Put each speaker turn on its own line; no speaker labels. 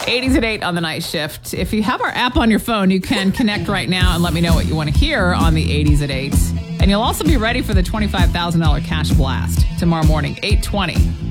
80s at 8 on the night shift. If you have our app on your phone, you can connect right now and let me know what you want to hear on the 80s at 8. And you'll also be ready for the $25,000 cash blast tomorrow morning, 8:20.